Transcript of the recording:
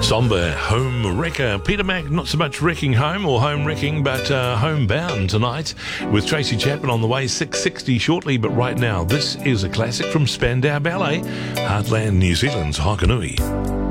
Somber Home Wrecker. Peter Mac, not so much wrecking home or home wrecking, but homebound tonight with Tracy Chapman on the way, 6:60 shortly. But right now, this is a classic from Spandau Ballet, Heartland New Zealand's Hokanui.